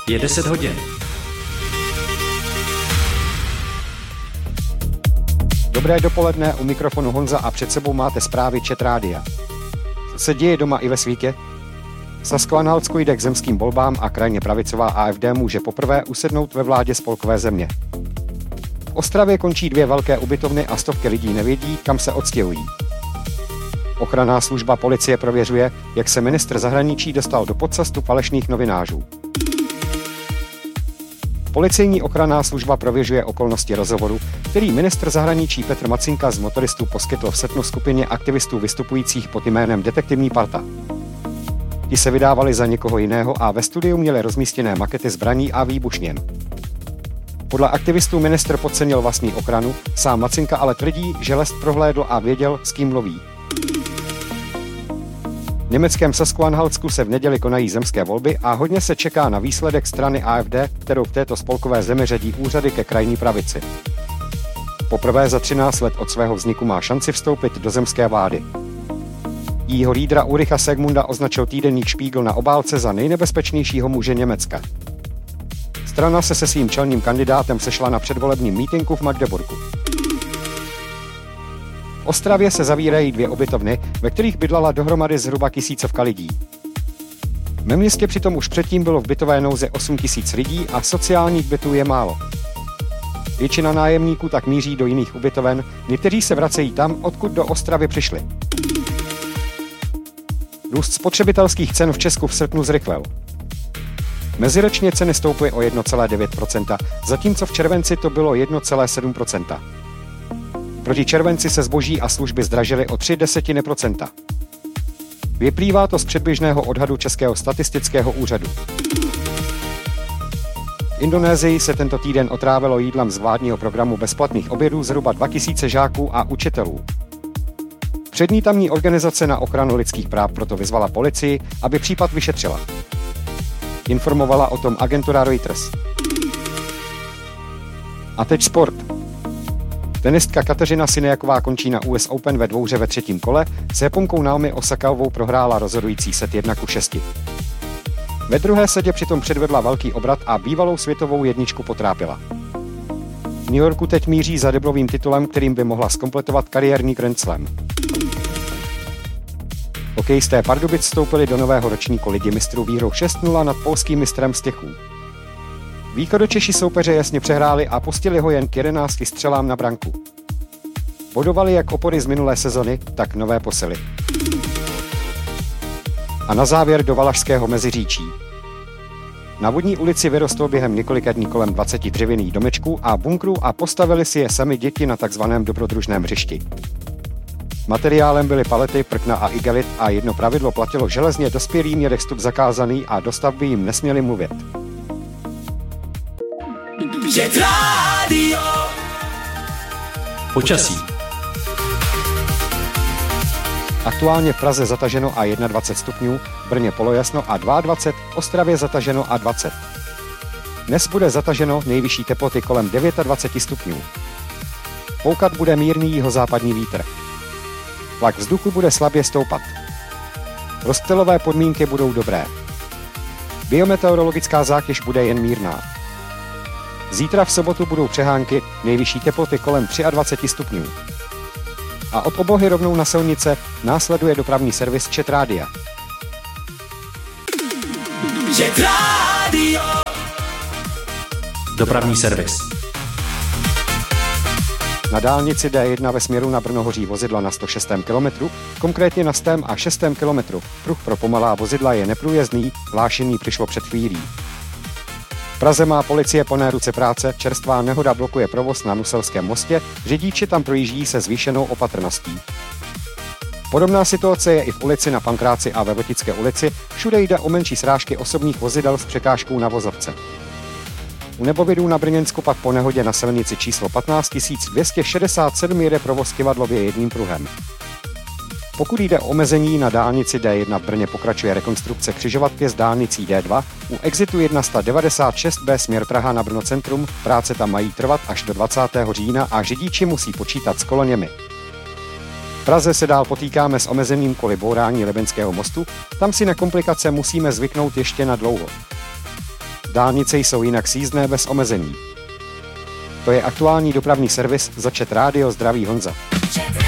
Je 10 hodin. Dobré dopoledne, u mikrofonu Honza a před sebou máte zprávy Čet rádia. Co se děje doma i ve světě? Sasko-Anhaltsko jde k zemským volbám a krajně pravicová AfD může poprvé usednout ve vládě spolkové země. V Ostravě končí 2 velké ubytovny a stovky lidí nevědí, kam se odstěhují. Ochranná služba policie prověřuje, jak se ministr zahraničí dostal do podcastu falešných novinářů. Policejní ochranná služba prověřuje okolnosti rozhovoru, který ministr zahraničí Petr Macinka z motoristů poskytl v srpnu skupině aktivistů vystupujících pod jménem Detektivní parta. Ti se vydávali za někoho jiného a ve studiu měli rozmístěné makety zbraní a výbušnin. Podle aktivistů ministr podcenil vlastní ochranu, sám Macinka ale tvrdí, že lest prohlédl a věděl, s kým mluví. V německém Sasko-Anhaltsku se v neděli konají zemské volby a hodně se čeká na výsledek strany AfD, kterou v této spolkové zemi řadí úřady ke krajní pravici. Poprvé za 13 let od svého vzniku má šanci vstoupit do zemské vlády. Jejího lídra Ulricha Segmunda označil týdeník Spiegel na obálce za nejnebezpečnějšího muže Německa. Strana se se svým čelným kandidátem sešla na předvolebním mítinku v Magdeburgu. V Ostravě se zavírají 2 ubytovny, ve kterých bydlala dohromady zhruba 1000 lidí. Ve městě přitom už předtím bylo v bytové nouzi 8 000 lidí a sociálních bytů je málo. Většina nájemníků tak míří do jiných ubytoven, někteří se vracejí tam, odkud do Ostravy přišli. Růst spotřebitelských cen v Česku v srpnu zrychlil. Meziročně ceny stouply o 1,9%, zatímco v červenci to bylo 1,7%. Proti červenci se zboží a služby zdražily o 0,3%. Vyplývá to z předběžného odhadu Českého statistického úřadu. V Indonésii se tento týden otrávilo jídlem z vládního programu bezplatných obědů zhruba 2000 žáků a učitelů. Přední tamní organizace na ochranu lidských práv proto vyzvala policii, aby případ vyšetřila. Informovala o tom agentura Reuters. A teď sport. Tenistka Kateřina Siniaková končí na US Open ve dvouhře ve 3. kole, s Japonkou Naomi Osakaovou prohrála rozhodující set 1-6. Ve druhé setě přitom předvedla velký obrat a bývalou světovou jedničku potrápila. V New Yorku teď míří za deblovým titulem, kterým by mohla zkompletovat kariérní Grand Slam. Hokejisté Pardubic vstoupili do nového ročníku Ligy mistrů výhrou 6-0 nad polským mistrem z Těchů. Východočeši soupeře jasně přehráli a pustili ho jen k 11 střelám na branku. Bodovali jak opory z minulé sezony, tak nové posily. A na závěr do Valašského Meziříčí. Na Vodní ulici vyrostl během několika dní kolem 20 dřevěných domečků a bunkrů a postavili si je sami děti na takzvaném dobrodružném hřišti. Materiálem byly palety, prkna a igelit a jedno pravidlo platilo železně: dospělým je vstup zakázaný a do stavby jim nesměli mluvit. Počasí. Aktuálně v Praze zataženo a 21 stupňů, v Brně polojasno a 22, v Ostravě zataženo a 20. Dnes bude zataženo, nejvyšší teploty kolem 29 stupňů. Foukat bude mírný jihozápadní vítr. Tlak vzduchu bude slabě stoupat. Rozptylové podmínky budou dobré. Biometeorologická zátěž bude jen mírná. Zítra v sobotu budou přehánky, nejvyšší teploty kolem 23 stupňů. A od oblohy rovnou na silnice následuje dopravní servis Čet rádia. Dopravní servis. Na dálnici D1 ve směru na Brno hoří vozidla na 106. kilometru, konkrétně na 100. a 6. kilometru. Pruh pro pomalá vozidla je neprůjezdný, hlášení přišlo před chvílí. V Praze má policie plné ruce práce, čerstvá nehoda blokuje provoz na Nuselském mostě, řidiči tam projíždí se zvýšenou opatrností. Podobná situace je i v ulici na Pankráci a ve Votické ulici, všude jde o menší srážky osobních vozidel s překážkou na vozovce. U Nebovidů na Brněnsku pak po nehodě na silnici číslo 15267 jede provoz kyvadlově jedním pruhem. Pokud jde o omezení, na dálnici D1 v Brně pokračuje rekonstrukce křižovatky s dálnicí D2, u exitu 196B směr Praha na Brno centrum, práce tam mají trvat až do 20. října a řidiči musí počítat s koloněmi. V Praze se dál potýkáme s omezením kvůli bourání Libeňského mostu, tam si na komplikace musíme zvyknout ještě na dlouho. V Dálnice jsou jinak sjízdné bez omezení. To je aktuální dopravní servis za Chat Radio, zdraví Honza.